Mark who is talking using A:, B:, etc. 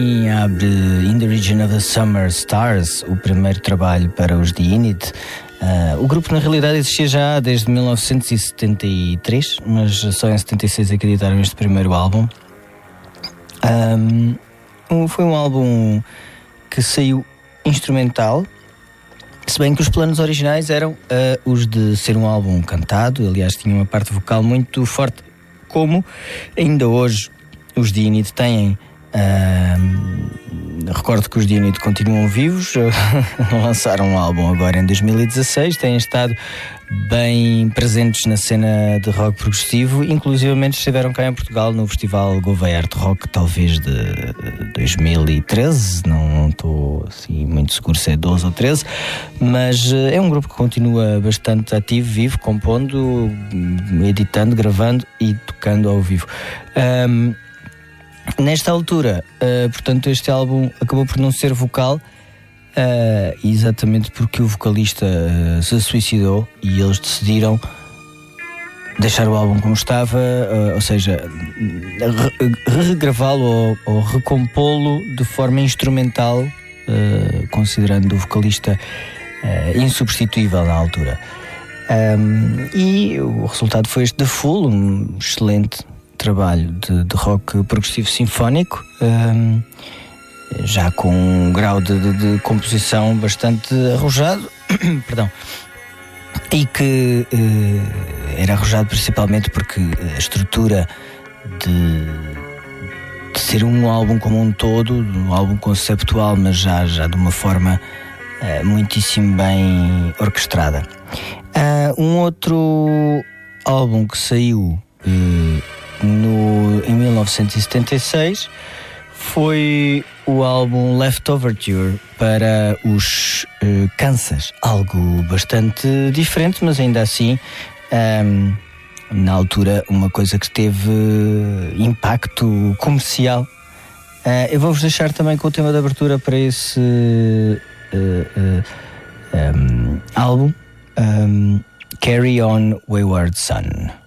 A: Abre In the Region of the Summer Stars, o primeiro trabalho para os The Init. O grupo na realidade existia já desde 1973, mas só em 76 acreditaram este primeiro álbum. Foi um álbum que saiu instrumental, se bem que os planos originais eram os de ser um álbum cantado. Aliás, tinha uma parte vocal muito forte, como ainda hoje os The Init têm. Recordo que os The Init continuam vivos, lançaram um álbum agora em 2016, têm estado bem presentes na cena de rock progressivo, inclusivamente estiveram cá em Portugal no Festival Gouveia Art Rock, talvez de 2013, não estou assim muito seguro se é 12 ou 13, mas é um grupo que continua bastante ativo, vivo, compondo, editando, gravando e tocando ao vivo. Nesta altura, portanto, este álbum acabou por não ser vocal, exatamente porque o vocalista se suicidou e eles decidiram deixar o álbum como estava, ou seja, regravá-lo ou recompô-lo de forma instrumental, considerando o vocalista insubstituível na altura. E o resultado foi este The Fool, um excelente trabalho de rock progressivo sinfónico, já com um grau de composição bastante arrojado, perdão, e que era arrojado principalmente porque a estrutura de ser um álbum como um todo, um álbum conceptual, mas já de uma forma muitíssimo bem orquestrada. Um outro álbum que saiu em 1976 foi o álbum Leftoverture para os Kansas, algo bastante diferente, mas ainda assim na altura uma coisa que teve impacto comercial. Eu vou-vos deixar também com o tema de abertura para esse álbum, Carry On Wayward Son.